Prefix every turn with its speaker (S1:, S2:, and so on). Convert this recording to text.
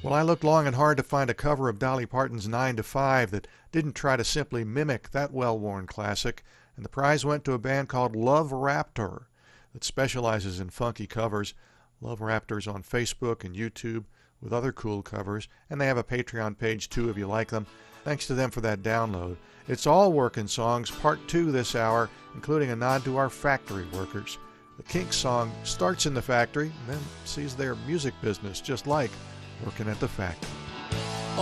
S1: Well, I looked long and hard to find a cover of Dolly Parton's 9 to 5 that didn't try to simply mimic that well-worn classic, and the prize went to a band called Love Raptor that specializes in funky covers. Love Raptor's on Facebook and YouTube with other cool covers, and they have a Patreon page too if you like them. Thanks to them for that download. It's all working songs, part 2 this hour, including a nod to our factory workers. The Kinks song starts in the factory and then sees their music business just like working at the factory.